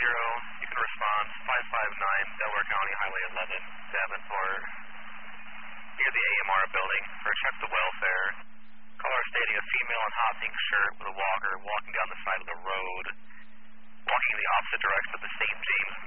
you can respond 559 Delaware County Highway 11, Davenport, near the AMR building for a check to welfare. Caller stating a female in hot pink shirt with a walker walking down the side of the road, walking in the opposite direction of the St. James